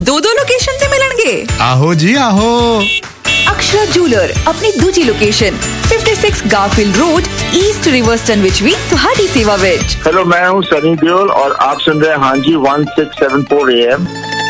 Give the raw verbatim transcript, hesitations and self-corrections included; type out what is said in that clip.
दो दो लोकेशन ते मिलणगे। आहो जी आहो। अक्षरा जूलर अपनी दूजी लोकेशन छप्पन गारफील्ड रोड ईस्ट रिवर्स्टन विच भी तुम्हारी सेवा विच। हेलो, मैं हूँ सनी देओल और आप सुन रहे हैं हाँ जी one six seven four A M.